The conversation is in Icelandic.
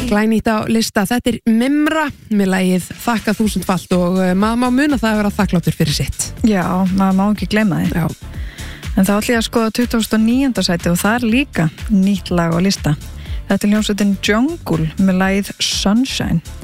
glænýtt á lista. Þetta Mimra með lagið Þakka þúsundfalt og maður má muna það að vera þakkláttur fyrir sitt. Já, maður má ekki gleyma því. Já. En þá ætla ég að skoða 29. sæti og það líka nýtt lag á lista. Þetta hljómsveitin Jungle með lagið Sunshine.